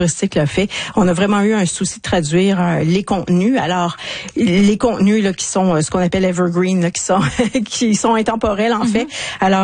touristique l'a fait. On a vraiment eu un souci de traduire les contenus. Alors, les contenus là qui sont ce qu'on appelle evergreen, là, qui sont intemporels en fait. Alors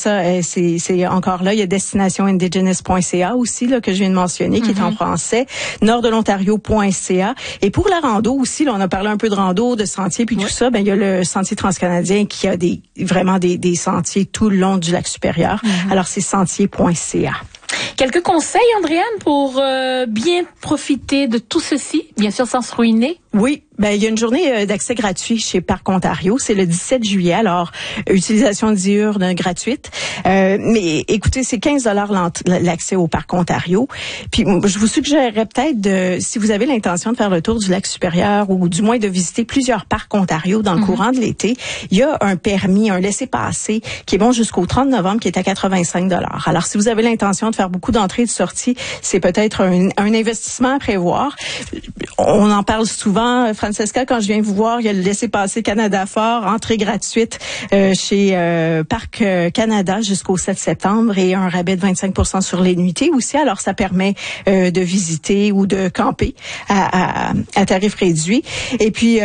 c'est encore là. Il y a destinationindigenous.ca aussi là que je viens de mentionner, qui est en français. Norddelontario.ca. Et pour la rando aussi, là, on a parlé un peu de rando, de sentiers puis tout ça. Ben il y a le Sentier transcanadien qui a vraiment des sentiers tout le long du lac supérieur. Alors c'est sentier.ca. Quelques conseils, Andréane, pour bien profiter de tout ceci, bien sûr sans se ruiner? Oui, il y a une journée d'accès gratuit chez Parc Ontario, c'est le 17 juillet, alors utilisation diurne gratuite. Mais écoutez, c'est 15 $ l'accès au Parc Ontario. Puis je vous suggérerais peut-être si vous avez l'intention de faire le tour du lac supérieur ou du moins de visiter plusieurs parcs Ontario dans le courant de l'été, il y a un permis, un laissez-passer qui est bon jusqu'au 30 novembre qui est à 85 $. Alors si vous avez l'intention de faire beaucoup d'entrées et de sorties, c'est peut-être un investissement à prévoir. On en parle souvent. Francesca, quand je viens vous voir, il y a le laissez-passer Canada Fort, entrée gratuite chez Parc Canada jusqu'au 7 septembre et un rabais de 25 % sur les nuitées aussi. Alors, ça permet de visiter ou de camper à tarif réduit. Et puis,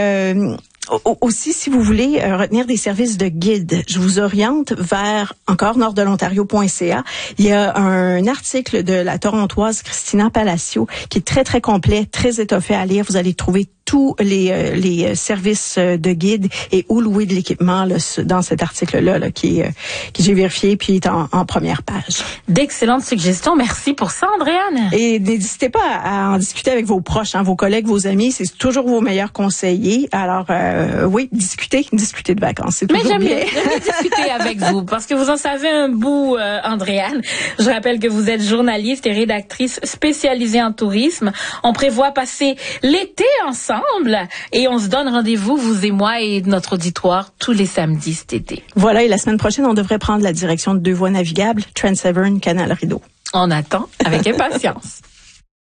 aussi, si vous voulez retenir des services de guide, je vous oriente vers encore norddelontario.ca. Il y a un article de la Torontoise Christina Palacio qui est très, très complet, très étoffé à lire. Vous allez trouver tous les services de guide et où louer de l'équipement là, dans cet article-là qui j'ai vérifié puis est en première page. D'excellentes suggestions. Merci pour ça, Andréane. Et n'hésitez pas à en discuter avec vos proches, vos collègues, vos amis. C'est toujours vos meilleurs conseillers. Alors, oui, discutez de vacances. C'est toujours bien. Mais j'aime bien discuter avec vous parce que vous en savez un bout, Andréane. Je rappelle que vous êtes journaliste et rédactrice spécialisée en tourisme. On prévoit passer l'été ensemble et on se donne rendez-vous, vous et moi et notre auditoire, tous les samedis cet été. Voilà, et la semaine prochaine, on devrait prendre la direction de 2 voies navigables, Trans Severn, Canal Rideau. On attend avec impatience.